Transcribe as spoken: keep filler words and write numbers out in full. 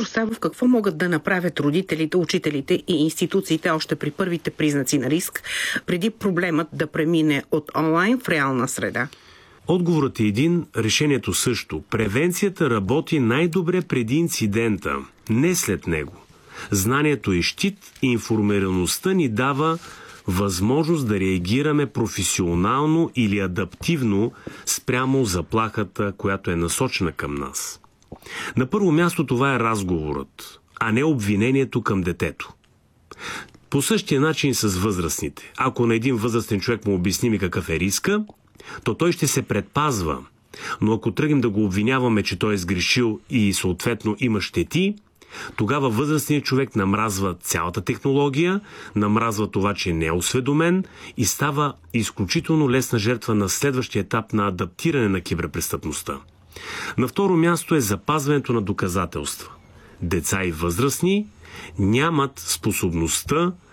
Доктор Савов, какво могат да направят родителите, учителите и институциите още при първите признаци на риск, преди проблемът да премине от онлайн в реална среда? Отговорът е един, решението също. Превенцията работи най-добре преди инцидента, не след него. Знанието е щит и информираността ни дава възможност да реагираме професионално или адаптивно спрямо заплахата, която е насочена към нас. На първо място това е разговорът, а не обвинението към детето. По същия начин с възрастните. Ако на един възрастен човек му обясним какъв е риска, то той ще се предпазва. Но ако тръгнем да го обвиняваме, че той е сгрешил и съответно има щети, тогава възрастният човек намразва цялата технология, намразва това, че не е осведомен и става изключително лесна жертва на следващия етап на адаптиране на киберпрестъпността. На второ място е запазването на доказателства. Деца и възрастни нямат способността